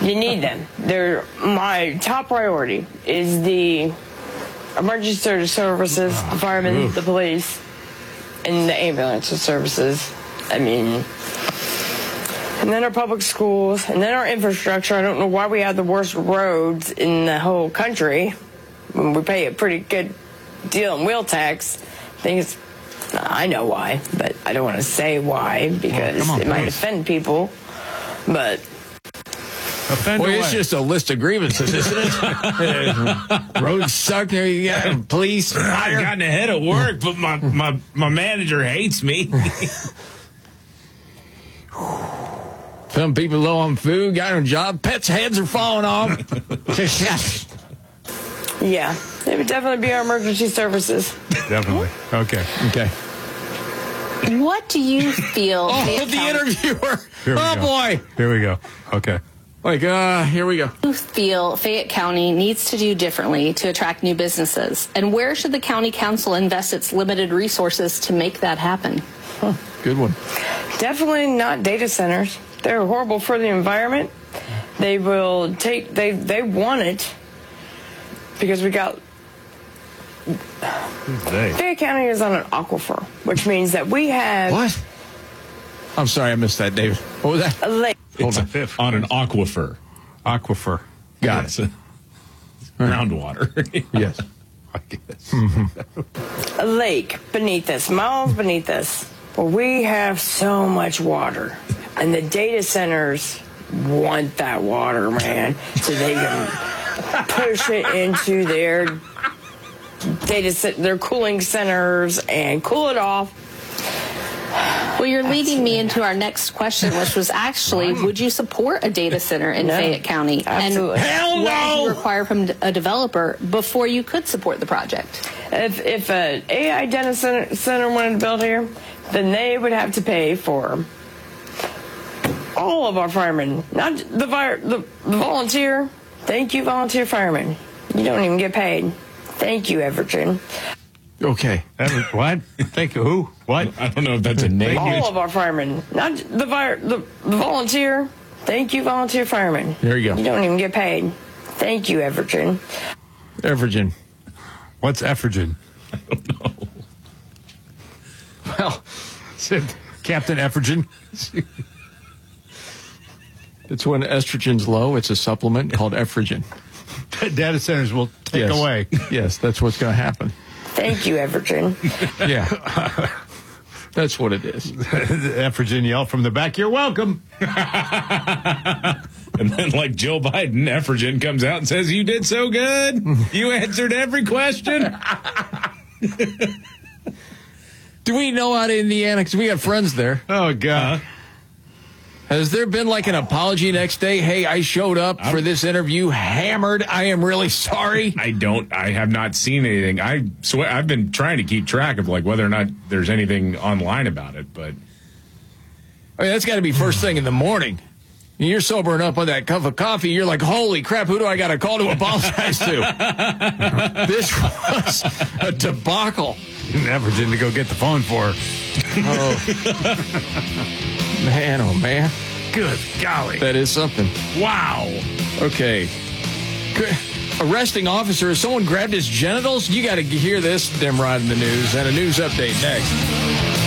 You need them. They're my top priority is the emergency services, the firemen, the police, and the ambulance services. I mean, and then our public schools, and then our infrastructure. I don't know why we have the worst roads in the whole country when we pay a pretty good deal in wheel tax. I know why, but I don't want to say why because it might offend people. But it's just a list of grievances, isn't it? Roads suck. There you go. Police. I've gotten ahead at work, but my manager hates me. Some people low on food, got no job, pets' heads are falling off. Yeah, it would definitely be our emergency services. Definitely. Okay. What do you feel? The interviewer. Boy. Here we go. Okay. Here we go. What do you feel Fayette County needs to do differently to attract new businesses? And where should the county council invest its limited resources to make that happen? Good one. Definitely not data centers. They're horrible for the environment. They will take, they want it because we got, Fayette County is on an aquifer, which means that we have... What? I'm sorry, I missed that, David. What was that? A lake. It's on an aquifer. Aquifer. Got it. Groundwater. Yes. I guess. Mm-hmm. A lake beneath us, miles beneath us. Well, we have so much water, and the data centers want that water, man, so they can push it into their their cooling centers and cool it off. Well, you're leading me into our next question, which was actually, would you support a data center in Fayette County? Absolutely. And Hell no! what would you require from a developer before you could support the project? If an AI data center wanted to build here, then they would have to pay for all of our firemen, not the volunteer. Thank you, volunteer firemen. You don't even get paid. Thank you, Everton. Okay. What? Thank you. Who? What? I don't know if that's a name. All of our firemen, not the volunteer. Thank you, volunteer firemen. There you go. You don't even get paid. Thank you, Everton. Evergen. What's Effergen? I don't know. Well, Captain Effergen. it's when estrogen's low. It's a supplement called Effergen. Data centers will take away. Yes, that's what's going to happen. Thank you, Everton. Yeah. That's what it is. Effergen yell from the back, "You're welcome." And then, like Joe Biden, Effergen comes out and says, "You did so good. You answered every question." Do we know out of Indiana? Because we got friends there. Oh, God. Has there been like an apology next day? Hey, I showed up for this interview hammered. I am really sorry. I have not seen anything. I swear I've been trying to keep track of like whether or not there's anything online about it, but I mean, that's got to be first thing in the morning. You're sobering up on that cup of coffee. You're like, holy crap, who do I got to call to apologize to? This was a debacle. Evergen to go get the phone for her. Man, oh, man. Good golly. That is something. Wow. Okay. Arresting officer. Has someone grabbed his genitals? You got to hear this, Nimrod, in the news. And a news update next.